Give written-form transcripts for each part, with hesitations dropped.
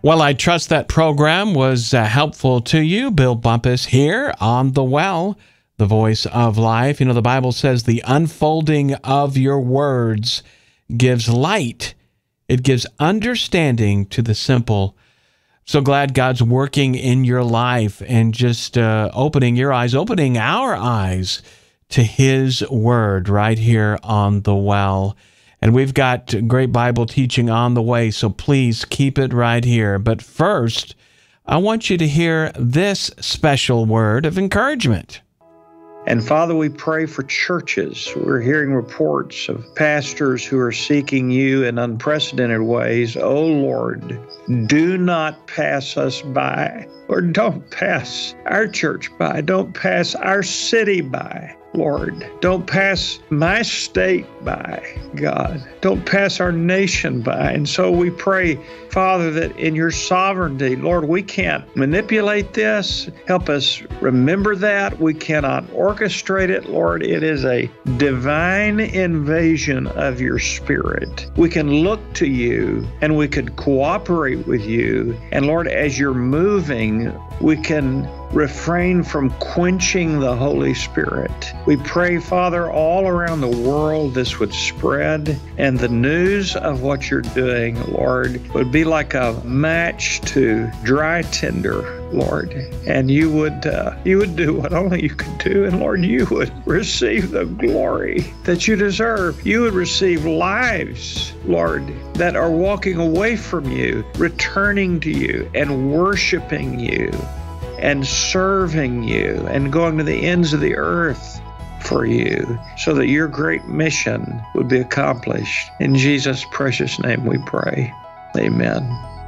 Well, I trust that program was helpful to you. Bill Bumpus here on The Well, the voice of life. You know, the Bible says the unfolding of your words gives light. It gives understanding to the simple. So glad God's working in your life and just opening your eyes, opening our eyes to His Word right here on The Well. And we've got great Bible teaching on the way, so please keep it right here. But first, I want you to hear this special word of encouragement. And Father, we pray for churches. We're hearing reports of pastors who are seeking you in unprecedented ways. Oh Lord, do not pass us by. Lord, don't pass our church by. Don't pass our city by. Lord, don't pass my state by, God. Don't pass our nation by. And so we pray, Father, that in your sovereignty, Lord, we can't manipulate this. Help us remember that. We cannot orchestrate it, Lord. It is a divine invasion of your Spirit. We can look to you and we could cooperate with you. And Lord, as you're moving, we can refrain from quenching the Holy Spirit. We pray, Father, all around the world this would spread, and the news of what you're doing, Lord, would be like a match to dry tinder, Lord. And you would do what only you could do, and Lord, you would receive the glory that you deserve. You would receive lives, Lord, that are walking away from you, returning to you, and worshiping you, and serving you, and going to the ends of the earth for you, so that your great mission would be accomplished. In Jesus' precious name we pray. Amen.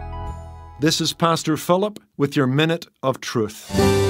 This is Pastor Philip with your Minute of Truth.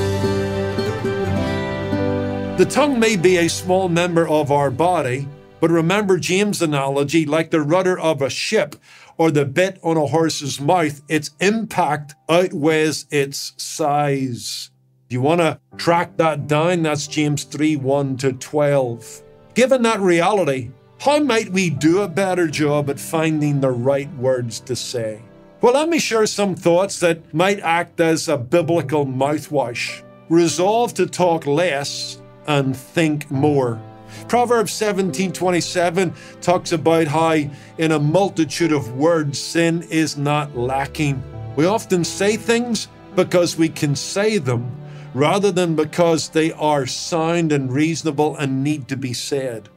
The tongue may be a small member of our body, but remember James' analogy, like the rudder of a ship or the bit on a horse's mouth, its impact outweighs its size. If you want to track that down, that's James 3:1-12. Given that reality, how might we do a better job at finding the right words to say? Well, let me share some thoughts that might act as a biblical mouthwash. Resolve to talk less and think more. Proverbs 17:27 talks about how in a multitude of words, sin is not lacking. We often say things because we can say them rather than because they are sound and reasonable and need to be said.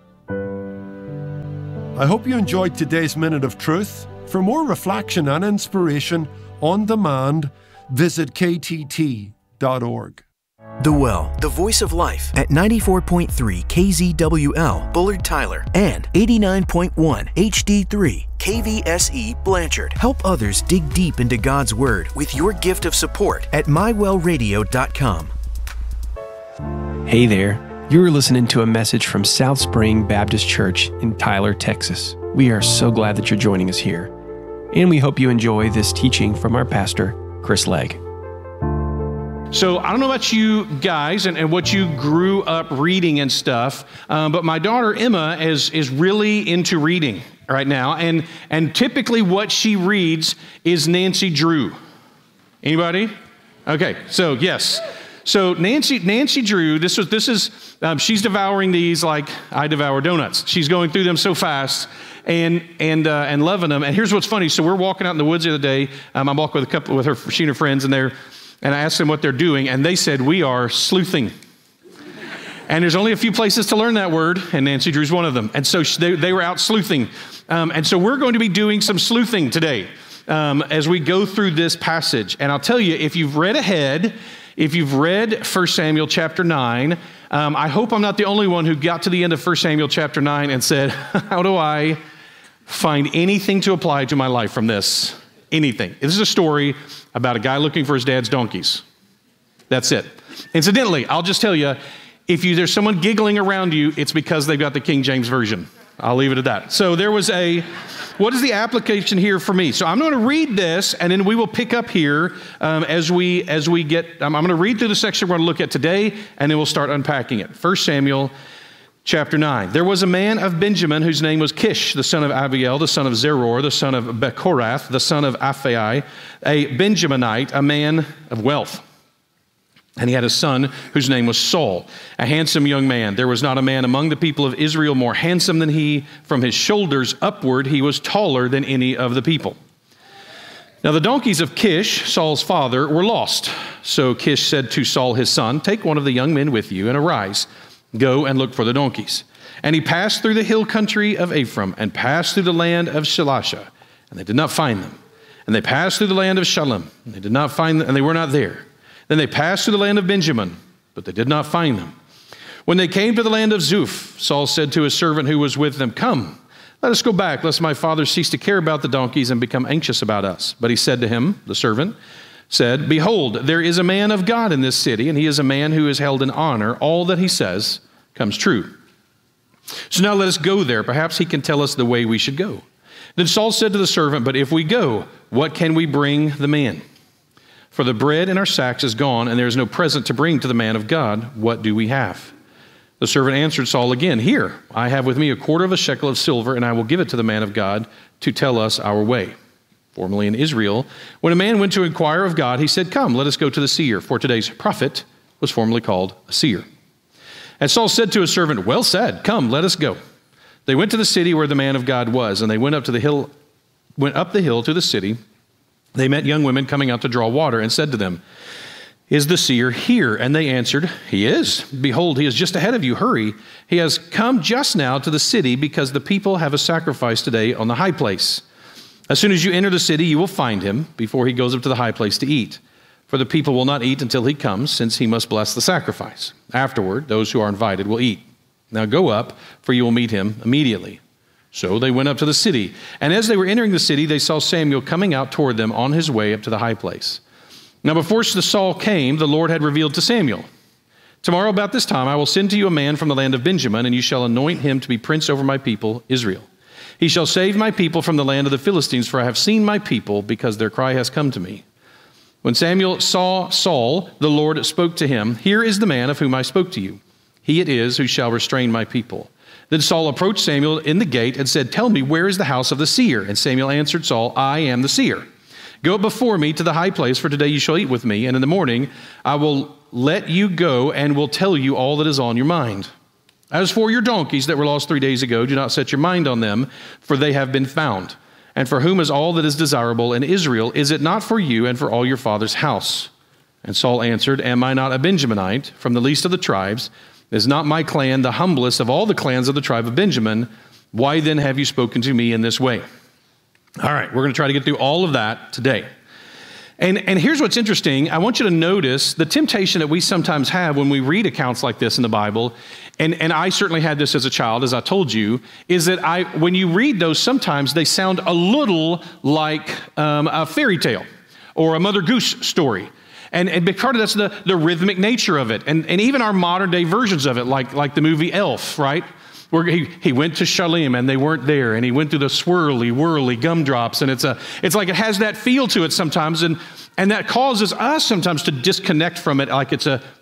I hope you enjoyed today's Minute of Truth. For more reflection and inspiration on demand, visit ktt.org. The Well, the voice of life at 94.3 KZWL, Bullard Tyler, and 89.1 HD3 KVSE Blanchard. Help others dig deep into God's Word with your gift of support at mywellradio.com. Hey there. You're listening to a message from South Spring Baptist Church in Tyler, Texas. We are so glad that you're joining us here. And we hope you enjoy this teaching from our pastor, Chris Legg. So I don't know about you guys and what you grew up reading and stuff, but my daughter Emma is really into reading right now, and typically what she reads is Nancy Drew. Anybody? Okay, so yes. So Nancy Drew, this is she's devouring these like I devour donuts. She's going through them so fast and loving them. And here's what's funny. So we're walking out in the woods the other day. I'm walking with she and her friends, and I asked them what they're doing, and they said, we are sleuthing. And there's only a few places to learn that word, and Nancy Drew's one of them. And so they were out sleuthing. And so we're going to be doing some sleuthing today as we go through this passage. And I'll tell you, if you've read ahead, if you've read 1 Samuel chapter 9, I hope I'm not the only one who got to the end of 1 Samuel chapter 9 and said, how do I find anything to apply to my life from this? Anything. This is a story about a guy looking for his dad's donkeys. That's it. Incidentally, I'll just tell you, if there's someone giggling around you, it's because they've got the King James Version. I'll leave it at that. So what is the application here for me? So I'm going to read this, and then we will pick up here as we get, I'm going to read through the section we're going to look at today, and then we'll start unpacking it. 1 Samuel chapter 9. There was a man of Benjamin whose name was Kish, the son of Abiel, the son of Zeror, the son of Bechorath, the son of Aphai, a Benjaminite, a man of wealth. And he had a son whose name was Saul, a handsome young man. There was not a man among the people of Israel more handsome than he. From his shoulders upward, he was taller than any of the people. Now the donkeys of Kish, Saul's father, were lost. So Kish said to Saul his son, "Take one of the young men with you and arise. Go and look for the donkeys." And he passed through the hill country of Ephraim and passed through the land of Shalisha, and they did not find them. And they passed through the land of Shalem, and they did not find them, and they were not there. Then they passed through the land of Benjamin, but they did not find them. When they came to the land of Zuph, Saul said to his servant who was with them, "Come, let us go back, lest my father cease to care about the donkeys and become anxious about us." But he said to him, the servant said, "Behold, there is a man of God in this city, and he is a man who is held in honor. All that he says comes true. So now let us go there. Perhaps he can tell us the way we should go." Then Saul said to the servant, "But if we go, what can we bring the man? For the bread in our sacks is gone, and there is no present to bring to the man of God. What do we have?" The servant answered Saul again, "Here, I have with me a quarter of a shekel of silver, and I will give it to the man of God to tell us our way." Formerly in Israel, when a man went to inquire of God, he said, "Come, let us go to the seer," for today's prophet was formerly called a seer. And Saul said to his servant, "Well said, come, let us go." They went to the city where the man of God was, and they went up the hill to the city. They met young women coming out to draw water and said to them, "Is the seer here?" And they answered, "He is. Behold, he is just ahead of you. Hurry. He has come just now to the city because the people have a sacrifice today on the high place. As soon as you enter the city, you will find him before he goes up to the high place to eat. For the people will not eat until he comes, since he must bless the sacrifice. Afterward, those who are invited will eat. Now go up, for you will meet him immediately." So they went up to the city. And as they were entering the city, they saw Samuel coming out toward them on his way up to the high place. Now before Saul came, the Lord had revealed to Samuel, "Tomorrow about this time I will send to you a man from the land of Benjamin, and you shall anoint him to be prince over my people, Israel. He shall save my people from the land of the Philistines, for I have seen my people, because their cry has come to me." When Samuel saw Saul, the Lord spoke to him, "Here is the man of whom I spoke to you. He it is who shall restrain my people." Then Saul approached Samuel in the gate and said, "Tell me, where is the house of the seer?" And Samuel answered Saul, "I am the seer. Go up before me to the high place, for today you shall eat with me, and in the morning I will let you go and will tell you all that is on your mind. As for your donkeys that were lost 3 days ago, do not set your mind on them, for they have been found. And for whom is all that is desirable in Israel? Is it not for you and for all your father's house?" And Saul answered, "Am I not a Benjaminite from the least of the tribes? Is not my clan the humblest of all the clans of the tribe of Benjamin? Why then have you spoken to me in this way?" All right, we're going to try to get through all of that today. And here's what's interesting. I want you to notice the temptation that we sometimes have when we read accounts like this in the Bible, and I certainly had this as a child, as I told you, is that when you read those, sometimes they sound a little like a fairy tale or a Mother Goose story. And part of that's the rhythmic nature of it. And even our modern day versions of it, like the movie Elf, right? Where he went to Shalem and they weren't there, and he went through the swirly, whirly gumdrops, and it's like it has that feel to it sometimes, and that causes us sometimes to disconnect from it, like there's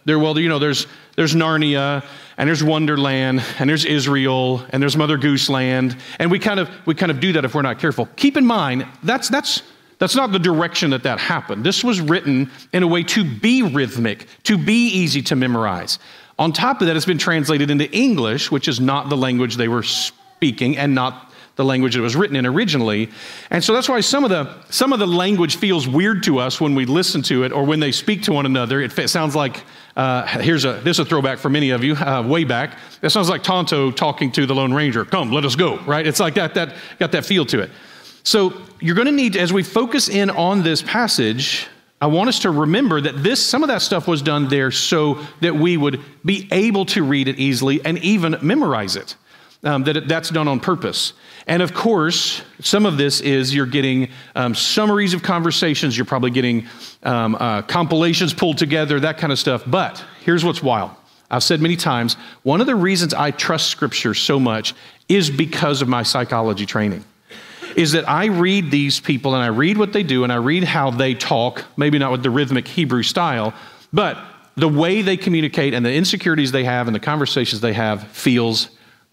Narnia, and there's Wonderland, and there's Israel, and there's Mother Goose Land, and we kind of do that if we're not careful. Keep in mind that's not the direction that happened. This was written in a way to be rhythmic, to be easy to memorize. On top of that, it's been translated into English, which is not the language they were speaking and not the language it was written in originally. And so that's why some of the language feels weird to us when we listen to it or when they speak to one another. It sounds like, this is a throwback for many of you, way back. It sounds like Tonto talking to the Lone Ranger. "Come, let us go," right? It's like that got that feel to it. So you're going to need, as we focus in on this passage, I want us to remember that some of that stuff was done there so that we would be able to read it easily and even memorize it. That's done on purpose. And of course, some of this is you're getting summaries of conversations. You're probably getting compilations pulled together, that kind of stuff. But here's what's wild. I've said many times, one of the reasons I trust Scripture so much is because of my psychology training. Is that I read these people and I read what they do and I read how they talk, maybe not with the rhythmic Hebrew style, but the way they communicate and the insecurities they have and the conversations they have feels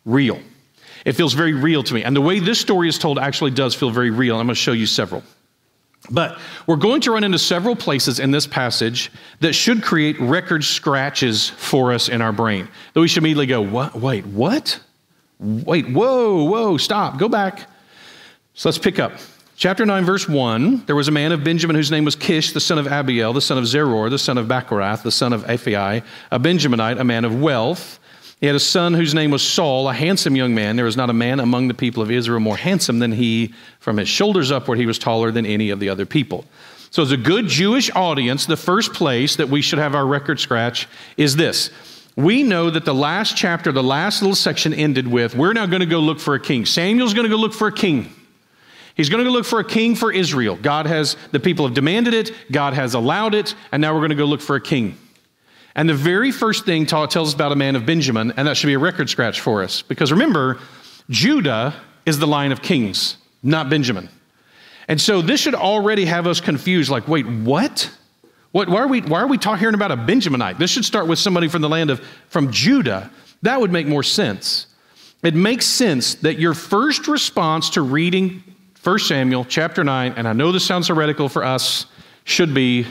real. It feels very real to me. And the way this story is told actually does feel very real. I'm going to show you several. But we're going to run into several places in this passage that should create record scratches for us in our brain. That we should immediately go, what? Wait, what? Wait, whoa, stop, go back. So let's pick up. Chapter 9, verse 1, there was a man of Benjamin whose name was Kish, the son of Abiel, the son of Zeror, the son of Bacharath, the son of Ephi, a Benjaminite, a man of wealth. He had a son whose name was Saul, a handsome young man. There was not a man among the people of Israel more handsome than he. From his shoulders upward, he was taller than any of the other people. So as a good Jewish audience, the first place that we should have our record scratch is this. We know that the last chapter, the last little section ended with, we're now going to go look for a king. Samuel's going to go look for a king. He's going to go look for a king for Israel. The people have demanded it, God has allowed it, and now we're going to go look for a king. And the very first thing tells us about a man of Benjamin, and that should be a record scratch for us. Because remember, Judah is the line of kings, not Benjamin. And so this should already have us confused, like, wait, what? Why are we hearing about a Benjaminite? This should start with somebody from Judah. That would make more sense. It makes sense that your first response to reading 1 Samuel chapter 9, and I know this sounds heretical for us, should be,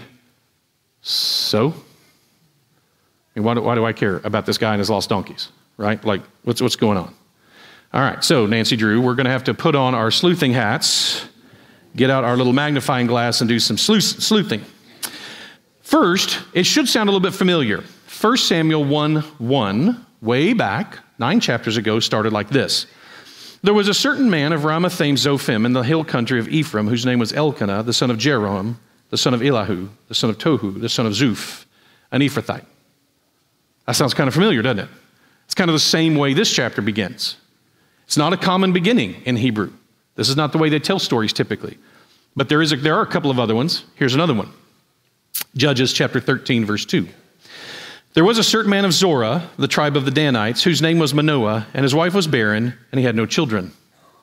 so? I mean, why do I care about this guy and his lost donkeys, right? Like, what's going on? All right, so Nancy Drew, we're going to have to put on our sleuthing hats, get out our little magnifying glass, and do some sleuthing. First, it should sound a little bit familiar. 1 Samuel 1:1, way back, 9 chapters ago, started like this. There was a certain man of Ramathaim Zophim in the hill country of Ephraim, whose name was Elkanah, the son of Jeroham, the son of Elihu, the son of Tohu, the son of Zuph, an Ephrathite. That sounds kind of familiar, doesn't it? It's kind of the same way this chapter begins. It's not a common beginning in Hebrew. This is not the way they tell stories typically. But there are a couple of other ones. Here's another one. Judges chapter 13, verse 2. There was a certain man of Zorah, the tribe of the Danites, whose name was Manoah, and his wife was barren, and he had no children.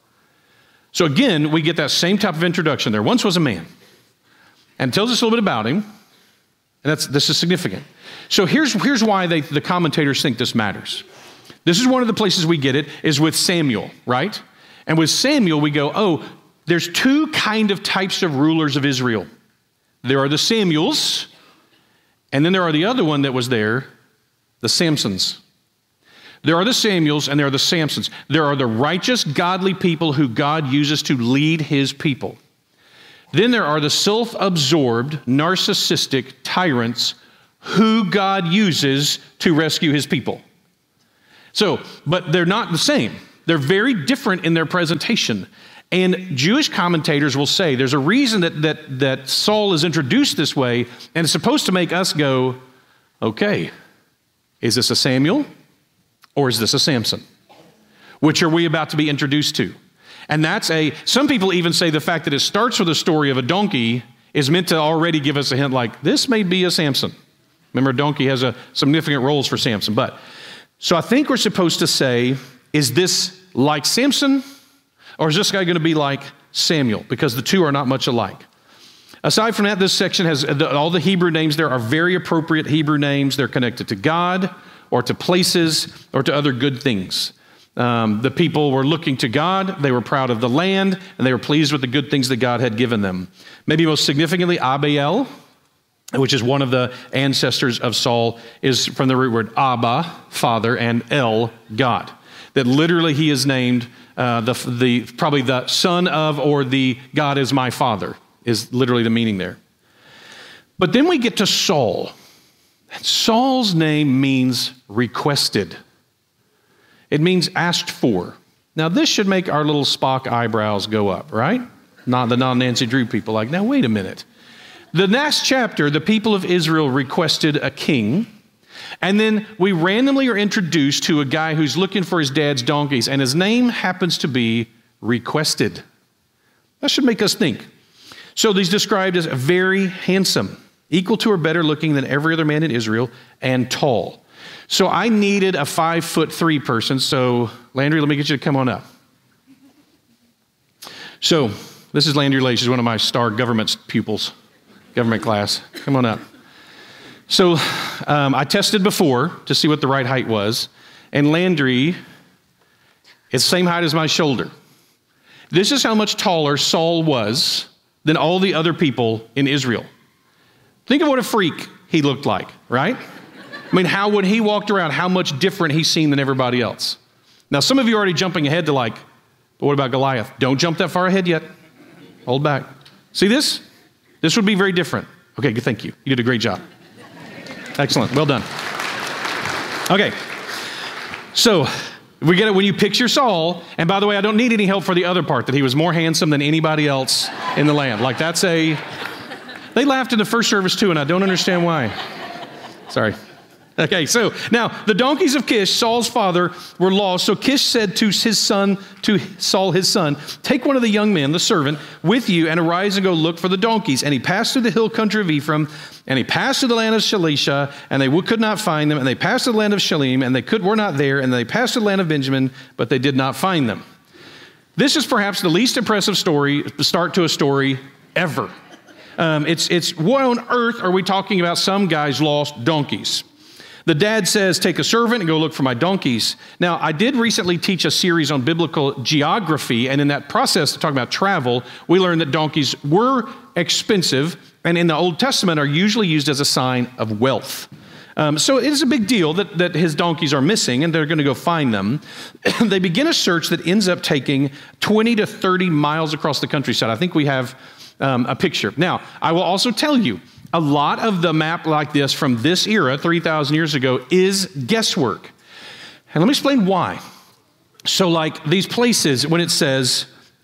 So again, we get that same type of introduction. There once was a man. And it tells us a little bit about him. And this is significant. So here's why the commentators think this matters. This is one of the places we get it, is with Samuel, right? And with Samuel, we go, oh, there's two types of rulers of Israel. There are the Samuels, and then there are the other one that was there, the Samsons. There are the Samuels, and there are the Samsons. There are the righteous, godly people who God uses to lead his people. Then there are the self-absorbed, narcissistic tyrants who God uses to rescue his people. So, but they're not the same. They're very different in their presentation. And Jewish commentators will say there's a reason that Saul is introduced this way, and it's supposed to make us go, okay, is this a Samuel or is this a Samson? Which are we about to be introduced to? And some people even say the fact that it starts with a story of a donkey is meant to already give us a hint like, this may be a Samson. Remember, a donkey has significant roles for Samson. So I think we're supposed to say, is this like Samson, or is this guy going to be like Samuel? Because the two are not much alike. Aside from that, this section has all the Hebrew names there are very appropriate Hebrew names. They're connected to God or to places or to other good things. The people were looking to God, they were proud of the land, and they were pleased with the good things that God had given them. Maybe most significantly, Abiel, which is one of the ancestors of Saul, is from the root word Abba, father, and El, God. That literally he is named probably the son of, or the God is my father, is literally the meaning there. But then we get to Saul. And Saul's name means requested. It means asked for. Now, this should make our little Spock eyebrows go up, right? Not the non-Nancy Drew people like, now, wait a minute. The next chapter, the people of Israel requested a king, and then we randomly are introduced to a guy who's looking for his dad's donkeys, and his name happens to be requested. That should make us think. So he's described as very handsome, equal to or better looking than every other man in Israel, and tall. So I needed a 5'3" person. So Landry, let me get you to come on up. So this is Landry Lay. She's one of my star government pupils, government class. Come on up. So I tested before to see what the right height was. And Landry It's the same height as my shoulder. This is how much taller Saul was than all the other people in Israel. Think of what a freak he looked like, right? I mean, how when he walked around, how much different he's seen than everybody else. Now, some of you are already jumping ahead to like, but what about Goliath? Don't jump that far ahead yet. Hold back. See this? This would be very different. Okay, good, thank you. You did a great job. Excellent, well done. Okay, so we get it when you picture Saul, and by the way, I don't need any help for the other part, that he was more handsome than anybody else in the land. Like they laughed in the first service too, and I don't understand why. Sorry. Okay, so now the donkeys of Kish, Saul's father, were lost. So Kish said to Saul his son, take one of the young men, the servant, with you and arise and go look for the donkeys. And he passed through the hill country of Ephraim, and he passed through the land of Shalisha, and they could not find them. And they passed through the land of Shalim, and they were not there. And they passed through the land of Benjamin, but they did not find them. This is perhaps the least impressive start to a story ever. It's what on earth are we talking about? Some guys lost donkeys. The dad says, take a servant and go look for my donkeys. Now, I did recently teach a series on biblical geography, and in that process of talking about travel, we learned that donkeys were expensive, and in the Old Testament are usually used as a sign of wealth. So it is a big deal that his donkeys are missing, and they're going to go find them. They begin a search that ends up taking 20 to 30 miles across the countryside. I think we have a picture. Now, I will also tell you, a lot of the map like this from this era, 3,000 years ago, is guesswork. And let me explain why. So like these places, when it says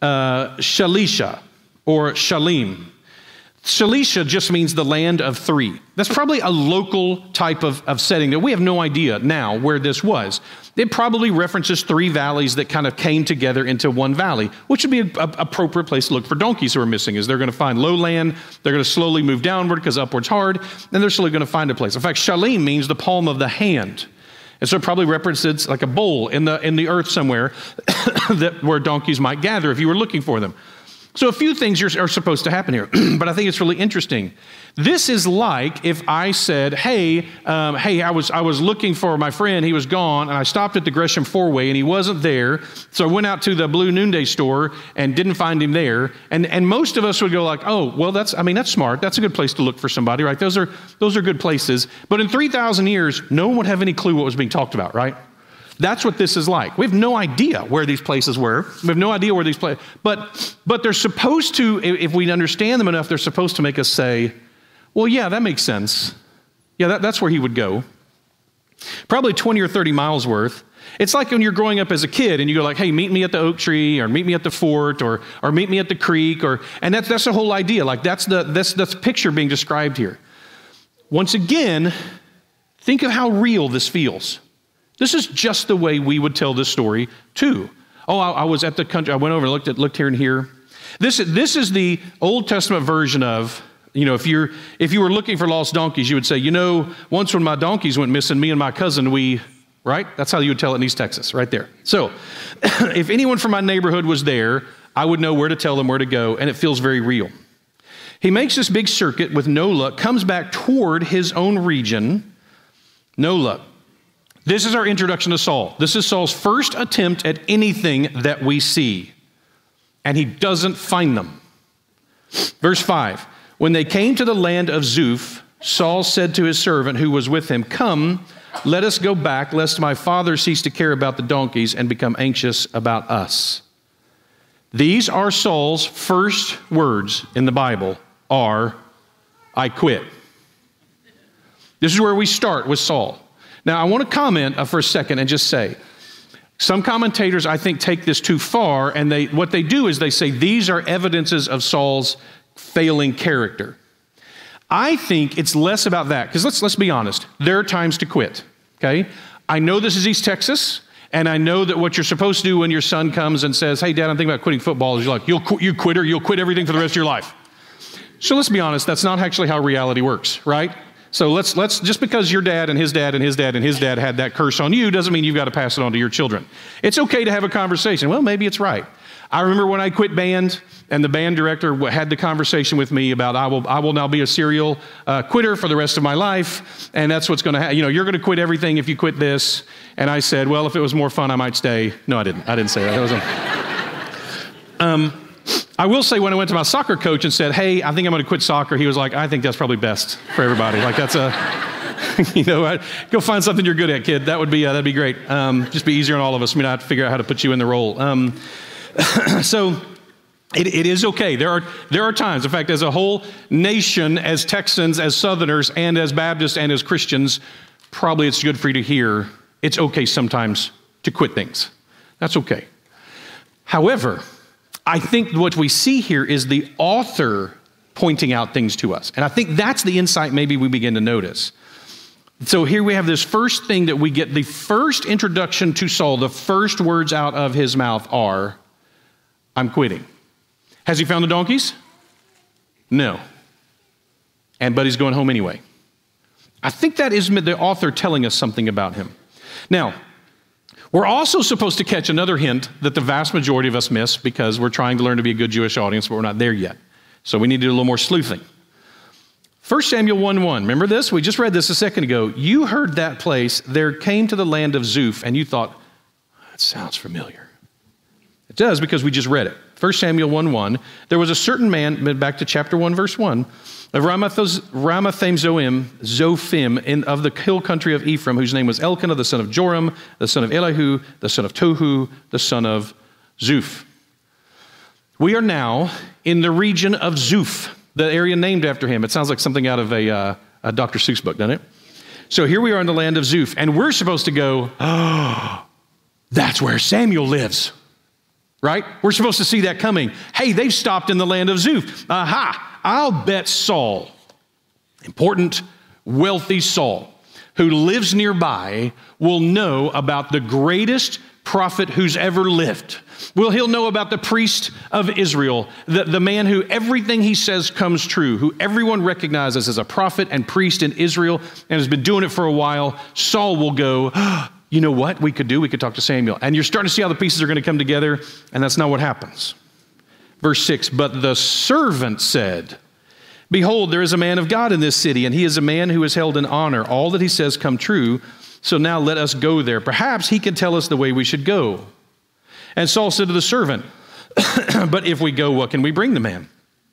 Shalisha or Shalim, Shalisha just means the land of three. That's probably a local type of setting that we have no idea now where this was. It probably references three valleys that kind of came together into one valley, which would be an appropriate place to look for donkeys who are missing. Is they're going to find lowland, they're going to slowly move downward because upward's hard, and they're slowly going to find a place. In fact, Shalim means the palm of the hand. And so it probably represents like a bowl in the earth somewhere where donkeys might gather if you were looking for them. So a few things are supposed to happen here, but I think it's really interesting. This is like if I said, hey, I was looking for my friend, he was gone, and I stopped at the Gresham Four-Way, and he wasn't there, so I went out to the Blue Noonday store and didn't find him there, and most of us would go like, oh, well, that's smart, that's a good place to look for somebody, right? Those are good places, but in 3,000 years, no one would have any clue what was being talked about, right? That's what this is like. We have no idea where these places were. We have no idea where these places, but they're supposed to, if we understand them enough, they're supposed to make us say, well, yeah, that makes sense. Yeah, that's where he would go. Probably 20 or 30 miles worth. It's like when you're growing up as a kid and you go like, hey, meet me at the oak tree or meet me at the fort or meet me at the creek and that's the whole idea. Like that's the picture being described here. Once again, think of how real this feels. This is just the way we would tell this story too. Oh, I was at the country. I went over and looked here and here. This is the Old Testament version of, if you were looking for lost donkeys, you would say, once when my donkeys went missing, me and my cousin, right? That's how you would tell it in East Texas, right there. So if anyone from my neighborhood was there, I would know where to tell them where to go, and it feels very real. He makes this big circuit with no luck, comes back toward his own region, no luck. This is our introduction to Saul. This is Saul's first attempt at anything that we see, and he doesn't find them. Verse 5, when they came to the land of Zuph, Saul said to his servant who was with him, come, let us go back, lest my father cease to care about the donkeys and become anxious about us. These are Saul's first words in the Bible are, I quit. This is where we start with Saul. Now, I want to comment for a second and just say, some commentators, I think, take this too far, and what they do is they say these are evidences of Saul's failing character. I think it's less about that, because let's be honest. There are times to quit, okay? I know this is East Texas, and I know that what you're supposed to do when your son comes and says, hey, Dad, I'm thinking about quitting football, is you're like, you quitter, you'll quit everything for the rest of your life. So let's be honest, that's not actually how reality works, right? So let's just because your dad and his dad and his dad and his dad had that curse on you doesn't mean you've got to pass it on to your children. It's okay to have a conversation. Well, maybe it's right. I remember when I quit band, and the band director had the conversation with me about I will now be a serial quitter for the rest of my life, and that's what's going to happen. You're going to quit everything if you quit this. And I said, well, if it was more fun, I might stay. No, I didn't. I didn't say that. I will say when I went to my soccer coach and said, hey, I think I'm going to quit soccer, he was like, I think that's probably best for everybody. Like that's go find something you're good at, kid. That'd be great. Just be easier on all of us. I mean, I have to figure out how to put you in the role. So it is okay. There are times, in fact, as a whole nation, as Texans, as Southerners, and as Baptists, and as Christians, probably it's good for you to hear it's okay sometimes to quit things. That's okay. However, I think what we see here is the author pointing out things to us. And I think that's the insight maybe we begin to notice. So here we have this first thing that we get, the first introduction to Saul, the first words out of his mouth are, I'm quitting. Has he found the donkeys? No. But he's going home anyway. I think that is the author telling us something about him. Now, we're also supposed to catch another hint that the vast majority of us miss because we're trying to learn to be a good Jewish audience, but we're not there yet. So we need to do a little more sleuthing. 1 Samuel 1:1, remember this? We just read this a second ago. You heard that place, there came to the land of Zuph, and you thought, that sounds familiar. It does because we just read it. 1 Samuel 1:1, there was a certain man, back to chapter 1, verse 1, of Ramathaim-Zophim of the hill country of Ephraim, whose name was Elkanah, the son of Joram, the son of Elihu, the son of Tohu, the son of Zuph. We are now in the region of Zuph, the area named after him. It sounds like something out of a Dr. Seuss book, doesn't it? So here we are in the land of Zuph, and we're supposed to go, oh, that's where Samuel lives. Right? We're supposed to see that coming. Hey, they've stopped in the land of Zuph. Aha! I'll bet Saul, important, wealthy Saul, who lives nearby, will know about the greatest prophet who's ever lived. Well, he'll know about the priest of Israel, the man who everything he says comes true, who everyone recognizes as a prophet and priest in Israel and has been doing it for a while. Saul will go, you know what we could do? We could talk to Samuel. And you're starting to see how the pieces are going to come together, and that's not what happens. Verse 6, but the servant said, behold, there is a man of God in this city, and he is a man who is held in honor. All that he says come true, so now let us go there. Perhaps he can tell us the way we should go. And Saul said to the servant, but if we go, what can we bring the man?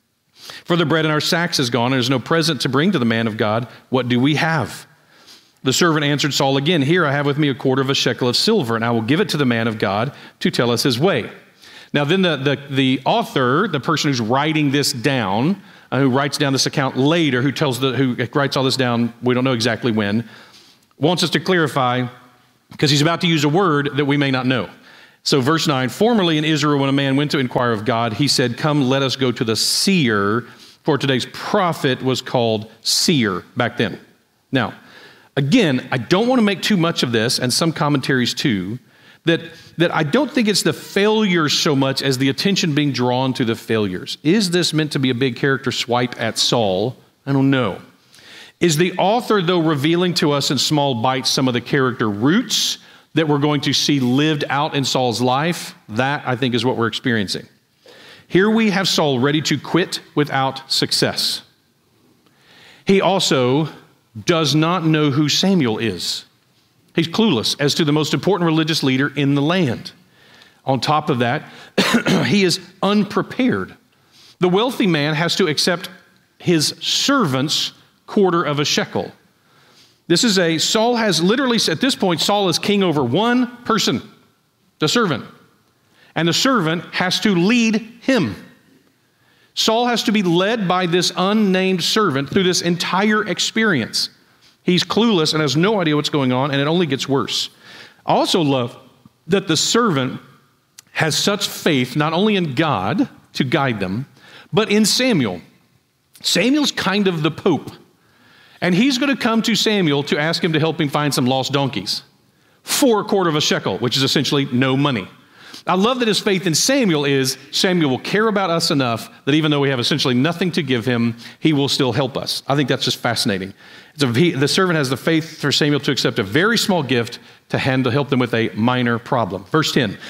For the bread in our sacks is gone, and there's no present to bring to the man of God. What do we have? The servant answered Saul again, here I have with me a quarter of a shekel of silver, and I will give it to the man of God to tell us his way. Now then the author, the person who's writing this down, who writes down this account later, who writes all this down, we don't know exactly when, wants us to clarify, because he's about to use a word that we may not know. So verse 9, formerly in Israel, when a man went to inquire of God, he said, come, let us go to the seer, for today's prophet was called seer back then. Now, again, I don't want to make too much of this, and some commentaries too, that I don't think it's the failures so much as the attention being drawn to the failures. Is this meant to be a big character swipe at Saul? I don't know. Is the author, though, revealing to us in small bites some of the character roots that we're going to see lived out in Saul's life? That, I think, is what we're experiencing. Here we have Saul ready to quit without success. He also does not know who Samuel is. He's clueless as to the most important religious leader in the land. On top of that, he is unprepared. The wealthy man has to accept his servant's quarter of a shekel. Saul has literally, at this point, Saul is king over one person, the servant. And the servant has to lead him. Saul has to be led by this unnamed servant through this entire experience. He's clueless and has no idea what's going on, and it only gets worse. I also love that the servant has such faith, not only in God to guide them, but in Samuel. Samuel's kind of the Pope. And he's going to come to Samuel to ask him to help him find some lost donkeys for a quarter of a shekel, which is essentially no money. I love that his faith in Samuel is Samuel will care about us enough that even though we have essentially nothing to give him, he will still help us. I think that's just fascinating. The servant has the faith for Samuel to accept a very small gift to help them with a minor problem. Verse 10,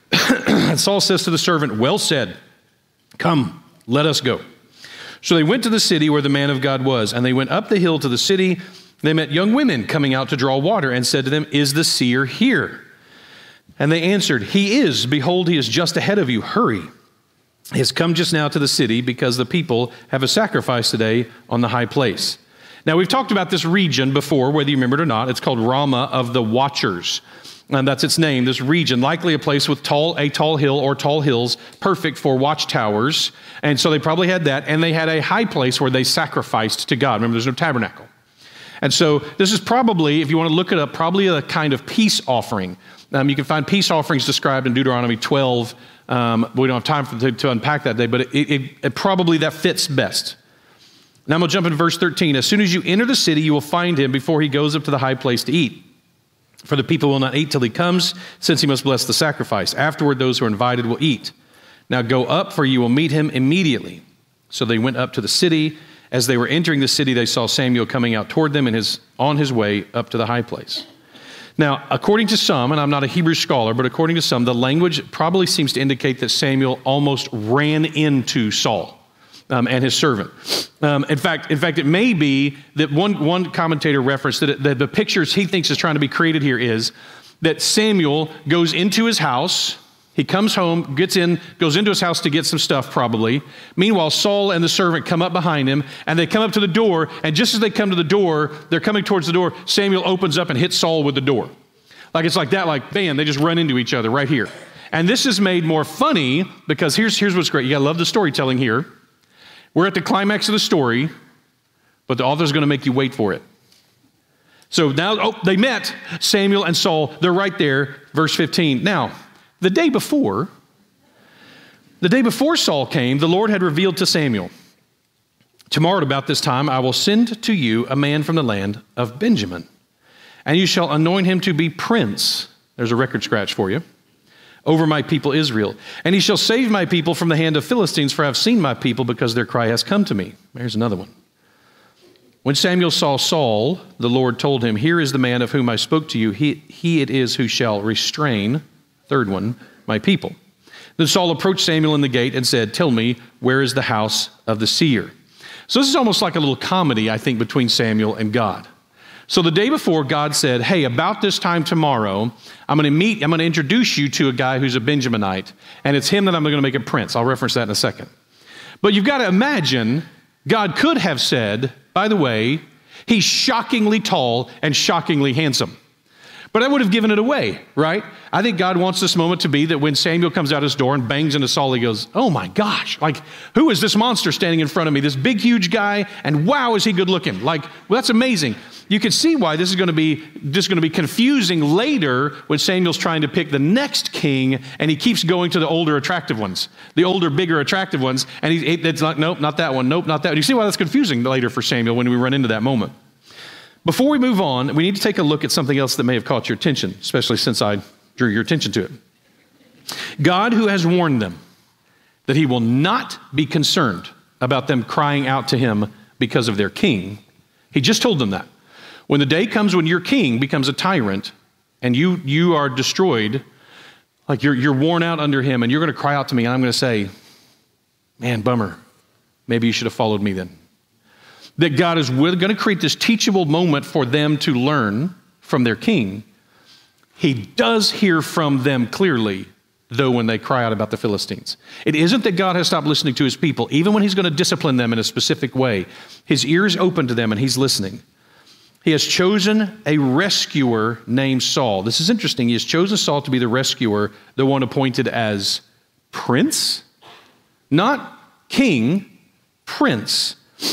And Saul says to the servant, well said, come, let us go. So they went to the city where the man of God was, and they went up the hill to the city. They met young women coming out to draw water and said to them, is the seer here? And they answered, he is. Behold, he is just ahead of you. Hurry. He has come just now to the city because the people have a sacrifice today on the high place. Now, we've talked about this region before, whether you remember it or not. It's called Ramah of the Watchers. And that's its name, this region, likely a place with a tall hill or tall hills, perfect for watchtowers. And so they probably had that. And they had a high place where they sacrificed to God. Remember, there's no tabernacle. And so this is probably, if you want to look it up, probably a kind of peace offering. You can find peace offerings described in Deuteronomy 12. We don't have time to unpack that day, but it probably that fits best. Now I'm going to jump into verse 13. As soon as you enter the city, you will find him before he goes up to the high place to eat. For the people will not eat till he comes, since he must bless the sacrifice. Afterward, those who are invited will eat. Now go up, for you will meet him immediately. So they went up to the city. As they were entering the city, they saw Samuel coming out toward them on his way up to the high place. Now, according to some, and I'm not a Hebrew scholar, but according to some, the language probably seems to indicate that Samuel almost ran into Saul and his servant. In fact, it may be that one commentator referenced that the pictures he thinks is trying to be created here is that Samuel goes into his house, he comes home, goes into his house to get some stuff probably. Meanwhile, Saul and the servant come up behind him, and they come up to the door, and just as they come to the door, they're coming towards the door, Samuel opens up and hits Saul with the door. It's like that, like, bam, they just run into each other right here. And this is made more funny because here's what's great. You gotta love the storytelling here. We're at the climax of the story, but the author's going to make you wait for it. So now, they met Samuel and Saul. They're right there, verse 15. Now, the day before Saul came, the Lord had revealed to Samuel, tomorrow at about this time, I will send to you a man from the land of Benjamin, and you shall anoint him to be prince. There's a record scratch for you. Over my people Israel. And he shall save my people from the hand of Philistines, for I have seen my people because their cry has come to me. There's another one. When Samuel saw Saul, the Lord told him, here is the man of whom I spoke to you. He it is who shall restrain, third one, my people. Then Saul approached Samuel in the gate and said, tell me, where is the house of the seer? So this is almost like a little comedy, I think, between Samuel and God. So the day before, God said, hey, about this time tomorrow, I'm going to introduce you to a guy who's a Benjaminite, and it's him that I'm going to make a prince. I'll reference that in a second. But you've got to imagine, God could have said, by the way, he's shockingly tall and shockingly handsome. But I would have given it away, right? I think God wants this moment to be that when Samuel comes out his door and bangs into Saul, he goes, oh my gosh, like, who is this monster standing in front of me? This big, huge guy, and wow, is he good looking? Like, well, that's amazing. You can see why this is going to be confusing later when Samuel's trying to pick the next king, and he keeps going to the older, attractive ones, the older, bigger, attractive ones, and it's like, nope, not that one, nope, not that one. You see why that's confusing later for Samuel when we run into that moment. Before we move on, we need to take a look at something else that may have caught your attention, especially since I drew your attention to it. God, who has warned them that he will not be concerned about them crying out to him because of their king, he just told them that. When the day comes when your king becomes a tyrant and you are destroyed, like you're worn out under him, and you're going to cry out to me, and I'm going to say, man, bummer. Maybe you should have followed me then. That God is going to create this teachable moment for them to learn from their king. He does hear from them clearly, though, when they cry out about the Philistines. It isn't that God has stopped listening to his people. Even when he's going to discipline them in a specific way, his ear is open to them and he's listening. He has chosen a rescuer named Saul. This is interesting. He has chosen Saul to be the rescuer, the one appointed as prince, not king, prince.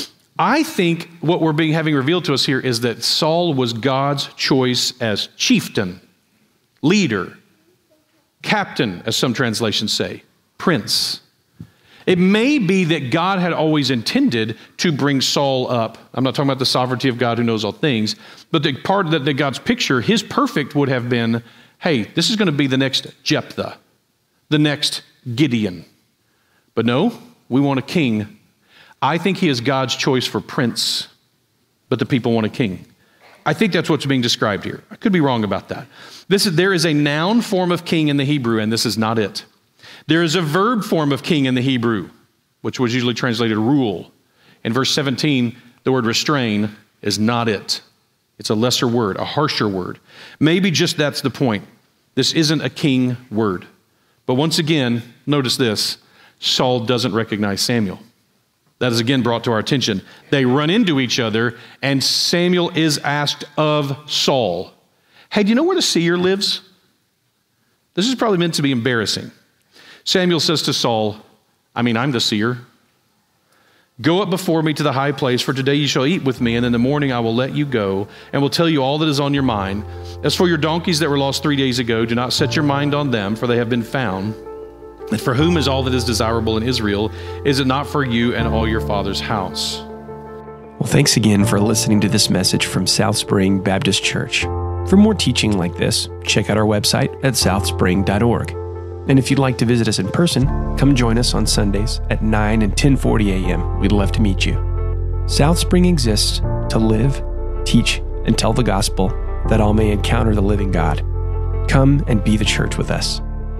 I think what we're having revealed to us here is that Saul was God's choice as chieftain, leader, captain, as some translations say, prince. It may be that God had always intended to bring Saul up. I'm not talking about the sovereignty of God who knows all things, but the part that God's picture, his perfect would have been, hey, this is going to be the next Jephthah, the next Gideon. But no, we want a king. I think he is God's choice for prince, but the people want a king. I think that's what's being described here. I could be wrong about that. There is a noun form of king in the Hebrew, and this is not it. There is a verb form of king in the Hebrew, which was usually translated rule. In verse 17, the word restrain is not it. It's a lesser word, a harsher word. Maybe just that's the point. This isn't a king word. But once again, notice this, Saul doesn't recognize Samuel. That is again brought to our attention. They run into each other, and Samuel is asked of Saul, hey, do you know where the seer lives? This is probably meant to be embarrassing. Samuel says to Saul, I'm the seer. Go up before me to the high place, for today you shall eat with me, and in the morning I will let you go, and will tell you all that is on your mind. As for your donkeys that were lost 3 days ago, do not set your mind on them, for they have been found. And for whom is all that is desirable in Israel? Is it not for you and all your father's house? Well, thanks again for listening to this message from South Spring Baptist Church. For more teaching like this, check out our website at southspring.org. And if you'd like to visit us in person, come join us on Sundays at 9 and 10:40 a.m. We'd love to meet you. South Spring exists to live, teach, and tell the gospel that all may encounter the living God. Come and be the church with us.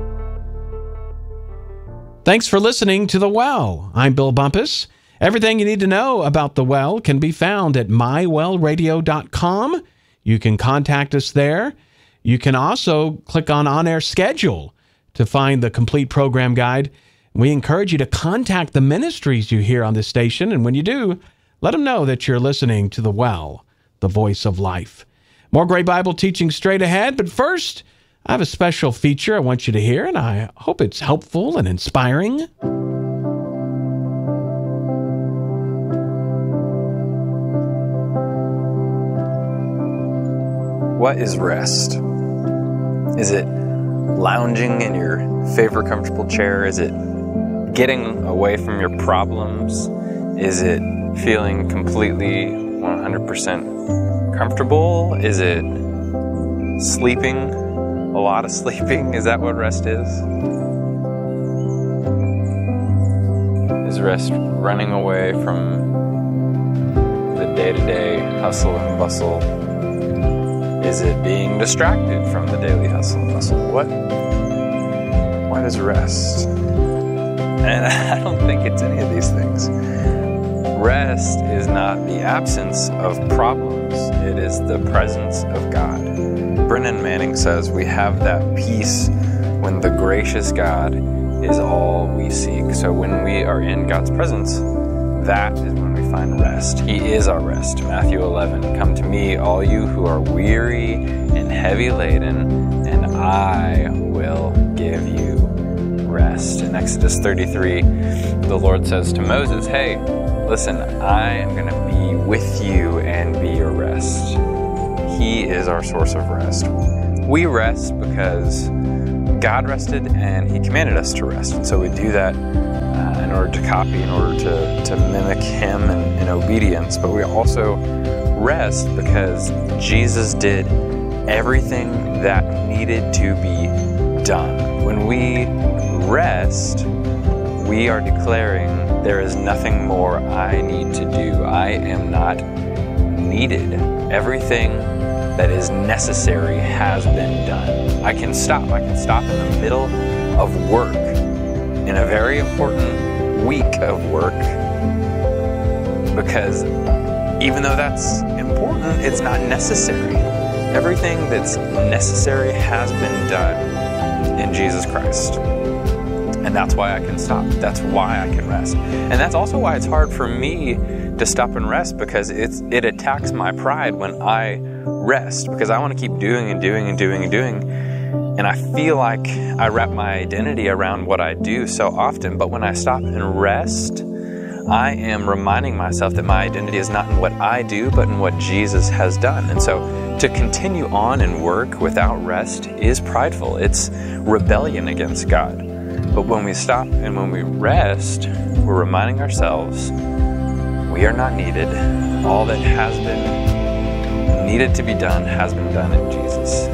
Thanks for listening to The Well. I'm Bill Bumpus. Everything you need to know about The Well can be found at mywellradio.com. You can contact us there. You can also click on Air Schedule to find the complete program guide. We encourage you to contact the ministries you hear on this station, and when you do, let them know that you're listening to The Well, the voice of life. More great Bible teaching straight ahead, but first, I have a special feature I want you to hear, and I hope it's helpful and inspiring. What is rest? Is it lounging in your favorite comfortable chair? Is it getting away from your problems? Is it feeling completely 100% comfortable? Is it sleeping? A lot of sleeping? Is that what rest is? Is rest running away from the day-to-day hustle and bustle? Is it being distracted from the daily hustle and bustle? What is rest? And I don't think it's any of these things. Rest is not the absence of problems. It is the presence of God. Brennan Manning says we have that peace when the gracious God is all we seek. So when we are in God's presence, that is when we find rest. He is our rest. Matthew 11, come to me, all you who are weary and heavy laden, and I will give you rest. In Exodus 33, the Lord says to Moses, hey, listen, I am going to be with you and be your rest. He is our source of rest. We rest because God rested and He commanded us to rest. And so we do that in order to copy, in order to mimic Him in obedience. But we also rest because Jesus did everything that needed to be done. When we rest, we are declaring there is nothing more I need to do. I am not needed. Everything that is necessary has been done. I can stop in the middle of work, in a very important week of work, because even though that's important, it's not necessary. Everything that's necessary has been done in Jesus Christ. And that's why I can stop. That's why I can rest. And that's also why it's hard for me to stop and rest, because it attacks my pride when I rest, because I want to keep doing and doing and doing and doing. And I feel like I wrap my identity around what I do so often. But when I stop and rest, I am reminding myself that my identity is not in what I do, but in what Jesus has done. And so to continue on in work without rest is prideful. It's rebellion against God. But when we stop and when we rest, we're reminding ourselves we are not needed. All that has been needed to be done has been done in Jesus.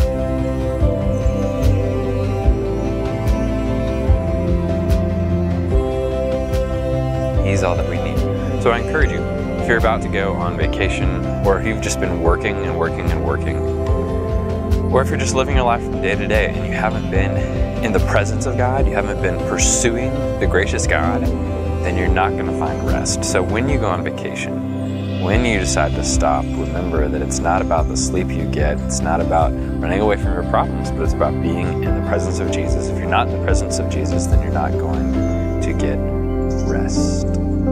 He's all that we need. So I encourage you, if you're about to go on vacation, or if you've just been working and working and working, or if you're just living your life from day to day and you haven't been in the presence of God, you haven't been pursuing the gracious God, then you're not going to find rest. So when you go on vacation, when you decide to stop, remember that it's not about the sleep you get, it's not about running away from your problems, but it's about being in the presence of Jesus. If you're not in the presence of Jesus, then you're not going to get rest.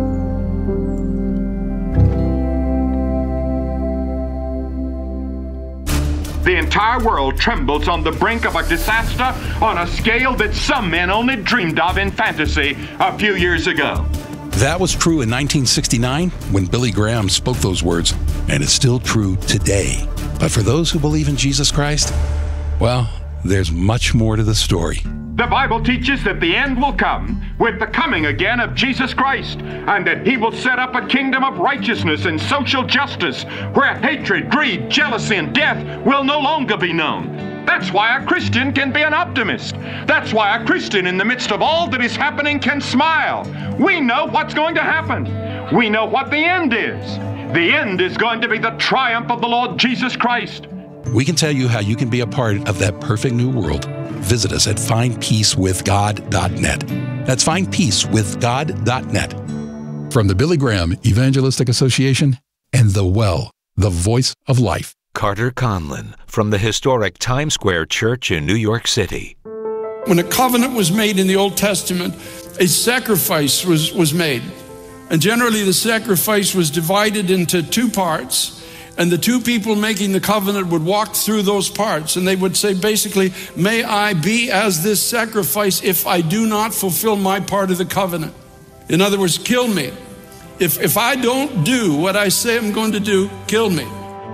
The entire world trembles on the brink of a disaster on a scale that some men only dreamed of in fantasy a few years ago. That was true in 1969 when Billy Graham spoke those words, and it's still true today. But for those who believe in Jesus Christ, well, there's much more to the story. The Bible teaches that the end will come with the coming again of Jesus Christ, and that he will set up a kingdom of righteousness and social justice where hatred, greed, jealousy, and death will no longer be known. That's why a Christian can be an optimist. That's why a Christian in the midst of all that is happening can smile. We know what's going to happen. We know what the end is. The end is going to be the triumph of the Lord Jesus Christ. We can tell you how you can be a part of that perfect new world. Visit us at findpeacewithgod.net. That's findpeacewithgod.net. From the Billy Graham Evangelistic Association and The Well, the voice of life. Carter Conlon from the historic Times Square Church in New York City. When a covenant was made in the Old Testament, a sacrifice was made. And generally the sacrifice was divided into two parts. And the two people making the covenant would walk through those parts. And they would say basically, may I be as this sacrifice if I do not fulfill my part of the covenant. In other words, kill me. If I don't do what I say I'm going to do, kill me.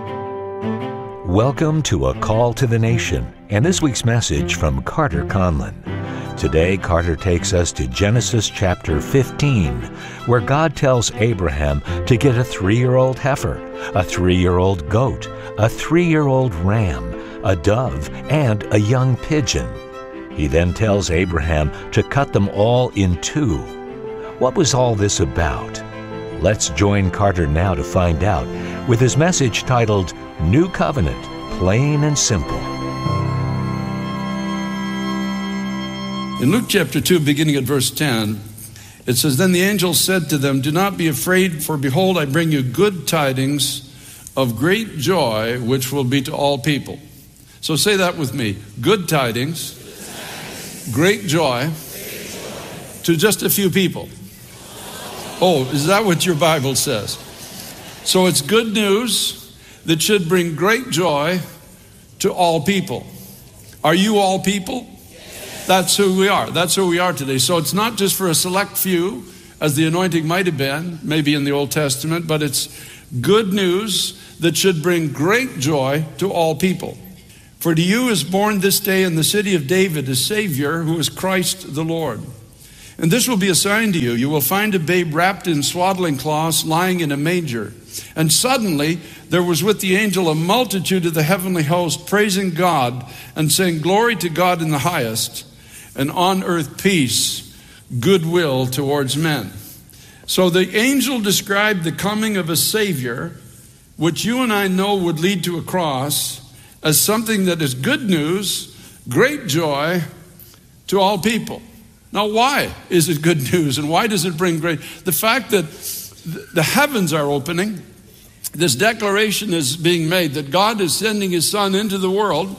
Welcome to A Call to the Nation and this week's message from Carter Conlon. Today, Carter takes us to Genesis chapter 15, where God tells Abraham to get a 3-year-old heifer, a 3-year-old goat, a 3-year-old ram, a dove, and a young pigeon. He then tells Abraham to cut them all in two. What was all this about? Let's join Carter now to find out with his message titled, New Covenant, Plain and Simple. In Luke chapter 2, beginning at verse 10, it says, Then the angel said to them, Do not be afraid, for behold, I bring you good tidings of great joy, which will be to all people. So say that with me. Good tidings, great joy to just a few people. Oh, is that what your Bible says? So it's good news that should bring great joy to all people. Are you all people? That's who we are. That's who we are today. So it's not just for a select few, as the anointing might have been, maybe in the Old Testament, but it's good news that should bring great joy to all people. For to you is born this day in the city of David a Savior, who is Christ the Lord. And this will be a sign to you. You will find a babe wrapped in swaddling cloths, lying in a manger. And suddenly there was with the angel a multitude of the heavenly host, praising God and saying, Glory to God in the highest, and on earth peace, goodwill towards men. So the angel described the coming of a Savior, which you and I know would lead to a cross, as something that is good news, great joy to all people. Now, why is it good news, and why does it bring great? The fact that the heavens are opening, this declaration is being made that God is sending his Son into the world.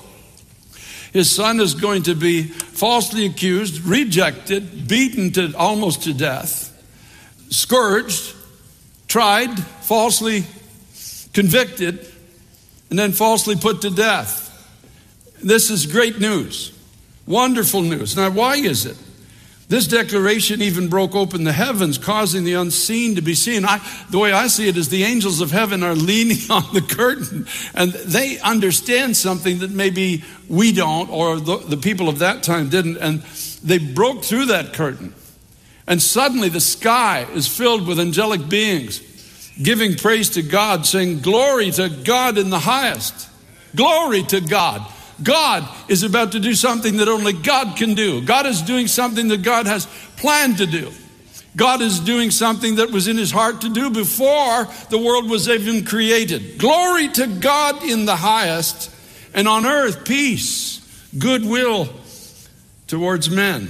His Son is going to be falsely accused, rejected, beaten almost to death, scourged, tried, falsely convicted, and then falsely put to death. This is great news, wonderful news. Now, why is it? This declaration even broke open the heavens, causing the unseen to be seen. The way I see it is the angels of heaven are leaning on the curtain, and they understand something that maybe we don't, or the people of that time didn't, and they broke through that curtain. And suddenly the sky is filled with angelic beings, giving praise to God, saying, Glory to God in the highest. Glory to God. God is about to do something that only God can do. God is doing something that God has planned to do. God is doing something that was in his heart to do before the world was even created. Glory to God in the highest, and on earth peace, goodwill towards men.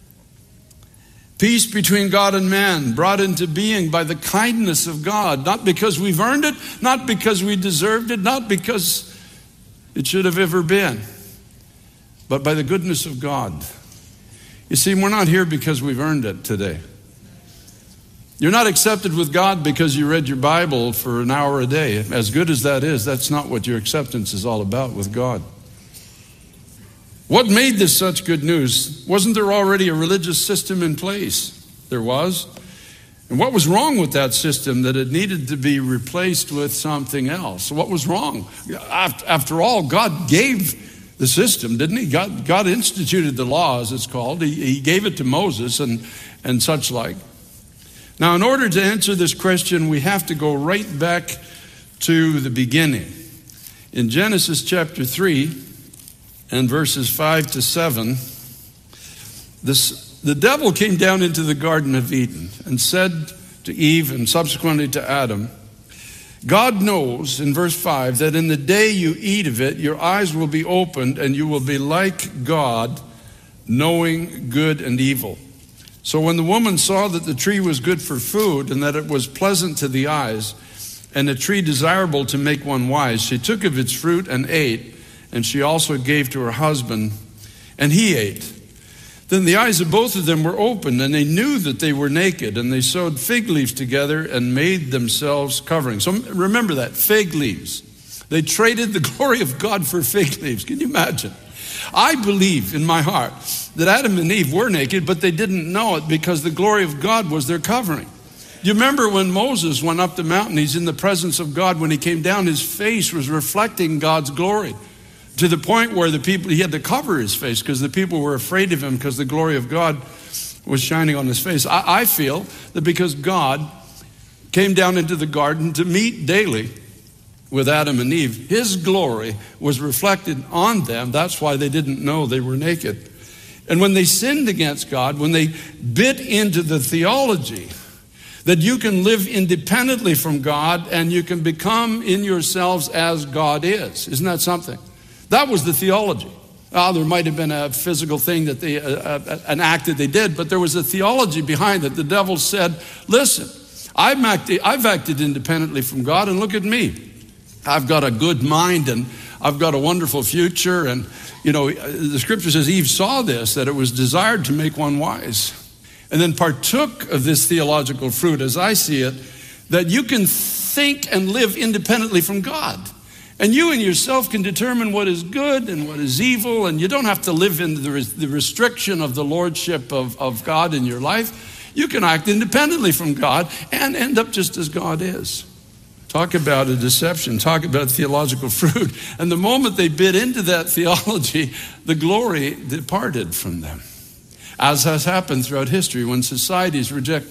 Peace between God and man, brought into being by the kindness of God, not because we've earned it, not because we deserved it, not because it should have ever been, but by the goodness of God. You see, we're not here because we've earned it today. You're not accepted with God because you read your Bible for an hour a day. As good as that is, that's not what your acceptance is all about with God. What made this such good news? Wasn't there already a religious system in place? There was. And what was wrong with that system that it needed to be replaced with something else? What was wrong? After all, God gave the system, didn't he? God instituted the law, as it's called. He gave it to Moses and such like. Now, in order to answer this question, we have to go right back to the beginning. In Genesis chapter 3 and verses 5 to 7, the devil came down into the Garden of Eden and said to Eve and subsequently to Adam, God knows, in verse 5, that in the day you eat of it, your eyes will be opened and you will be like God, knowing good and evil. So when the woman saw that the tree was good for food and that it was pleasant to the eyes and a tree desirable to make one wise, she took of its fruit and ate, and she also gave to her husband, and he ate. Then the eyes of both of them were opened, and they knew that they were naked, and they sewed fig leaves together and made themselves coverings. So remember that, fig leaves. They traded the glory of God for fig leaves. Can you imagine? I believe in my heart that Adam and Eve were naked, but they didn't know it because the glory of God was their covering. You remember when Moses went up the mountain, he's in the presence of God. When he came down, his face was reflecting God's glory, to the point where he had to cover his face because the people were afraid of him because the glory of God was shining on his face. I feel that because God came down into the garden to meet daily with Adam and Eve, his glory was reflected on them. That's why they didn't know they were naked. And when they sinned against God, when they bit into the theology that you can live independently from God and you can become in yourselves as God is. Isn't that something? That was the theology. There might have been a physical thing that an act that they did, but there was a theology behind it. The devil said, listen, I've acted independently from God, and look at me. I've got a good mind, and I've got a wonderful future. And, the scripture says Eve saw this, that it was desired to make one wise, and then partook of this theological fruit, as I see it, that you can think and live independently from God. And you and yourself can determine what is good and what is evil, and you don't have to live in the restriction of the lordship of God in your life. You can act independently from God and end up just as God is. Talk about a deception. Talk about theological fruit. And the moment they bit into that theology, the glory departed from them. As has happened throughout history, when societies reject